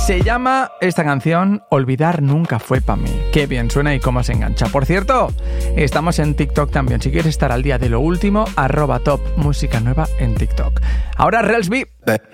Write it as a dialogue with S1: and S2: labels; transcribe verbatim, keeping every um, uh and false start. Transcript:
S1: Se llama esta canción Olvidar nunca fue pa' mí. Qué bien suena y cómo se engancha. Por cierto, estamos en TikTok también. Si quieres estar al día de lo último, arroba top música nueva en TikTok. Ahora Relsby.